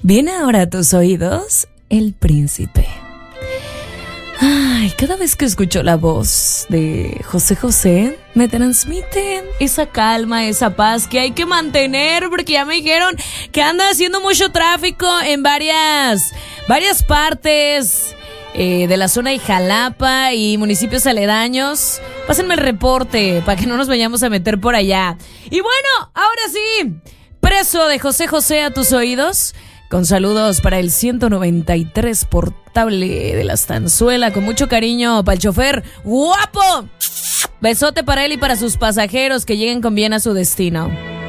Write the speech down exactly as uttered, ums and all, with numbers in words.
Viene ahora a tus oídos El Príncipe. Ay, cada vez que escucho la voz de José José, me transmite esa calma, esa paz que hay que mantener, porque ya me dijeron que anda haciendo mucho tráfico en varias, varias partes eh, de la zona de Jalapa y municipios aledaños. Pásenme el reporte para que no nos vayamos a meter por allá. Y bueno, ahora sí, Preso de José José a tus oídos. Con saludos para el ciento noventa y tres portable de la Estanzuela. Con mucho cariño para el chofer guapo. Besote para él y para sus pasajeros que lleguen con bien a su destino.